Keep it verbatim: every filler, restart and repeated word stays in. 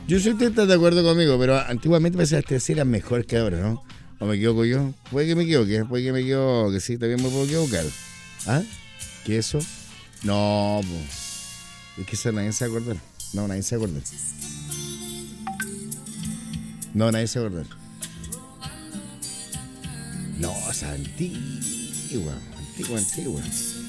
Yo sé que usted está de acuerdo conmigo, pero antiguamente pensaba que las eran mejor que ahora, ¿no? ¿O me equivoco yo? Puede que me equivoque, puede que me equivoque, sí, también me puedo equivocar. ¿Ah? ¿Qué eso? No, po. Es que eso nadie se va a acordar. No, nadie se va a acordar. No, nadie se va a acordar. No, o sea, antigua, antigua, antigua.